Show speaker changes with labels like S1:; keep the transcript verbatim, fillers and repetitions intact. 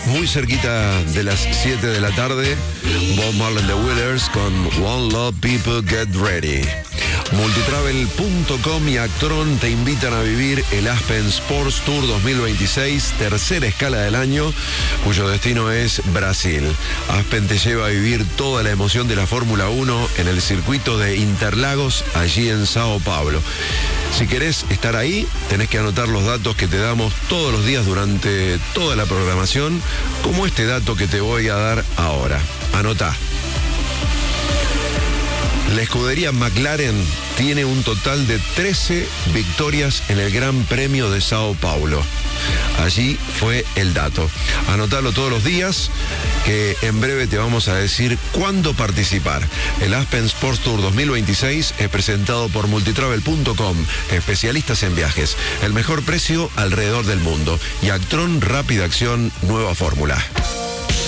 S1: muy cerquita de las siete de la tarde, Bob Marley and the Wailers con One Love People Get Ready. Multitravel punto com y Actron te invitan a vivir el Aspen Sports Tour dos mil veintiséis, tercera escala del año, cuyo destino es Brasil. Aspen te lleva a vivir toda la emoción de la Fórmula uno en el circuito de Interlagos, allí en Sao Paulo. Si querés estar ahí, tenés que anotar los datos que te damos todos los días durante toda la programación, como este dato que te voy a dar ahora. Anotá. La escudería McLaren tiene un total de trece victorias en el Gran Premio de Sao Paulo. Allí fue el dato. Anotalo todos los días, que en breve te vamos a decir cuándo participar. El Aspen Sports Tour dos mil veintiséis es presentado por Multitravel punto com, especialistas en viajes. El mejor precio alrededor del mundo. Y Actron Rápida Acción, nueva fórmula.